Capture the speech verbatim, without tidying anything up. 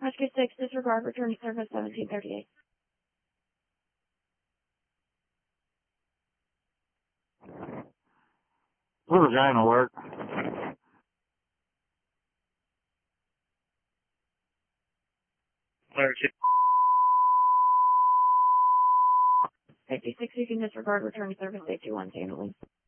Husky six, disregard, return to service seventeen thirty-eight. What was that work? fifty-six, you can disregard, return to service eight two one, Santa Lee.